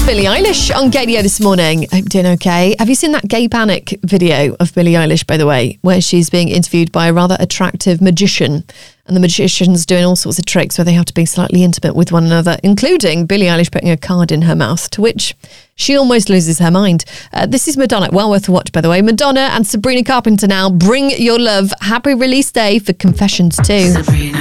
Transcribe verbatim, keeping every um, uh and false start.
Billie Eilish on Gaydio this morning. I hope you're doing okay. Have you seen that Gay Panic video of Billie Eilish, by the way, where she's being interviewed by a rather attractive magician? And the magician's doing all sorts of tricks where they have to be slightly intimate with one another, including Billie Eilish putting a card in her mouth, to which she almost loses her mind. Uh, this is Madonna. Well worth a watch, by the way. Madonna and Sabrina Carpenter now. Bring your love. Happy release day for Confessions two. Sabrina.